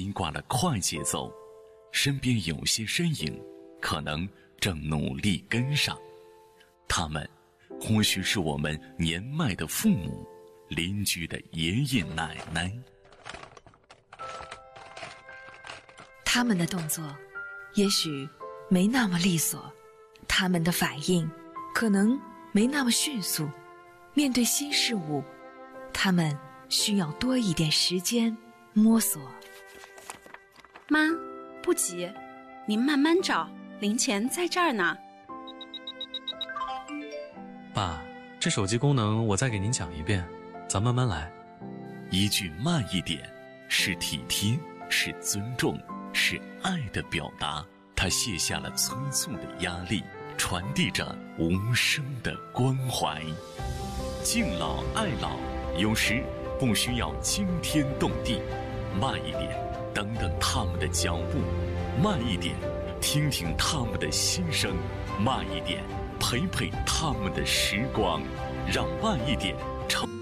习惯了快节奏，身边有些身影可能正努力跟上。他们或许是我们年迈的父母，邻居的爷爷奶奶。 他们的动作也许没那么利索，他们的反应可能没那么迅速，面对新事物，他们需要多一点时间摸索。 妈，不急，您慢慢找，零钱在这儿呢。 爸，这手机功能我再给您讲一遍，咱慢慢来。 一句慢一点，是体贴，是尊重，是爱的表达。他卸下了催促的压力，传递着无声的关怀。敬老爱老，有时不需要惊天动地，慢一点，等等他们的脚步；慢一点，听听他们的心声；慢一点，陪陪他们的时光。让慢一点成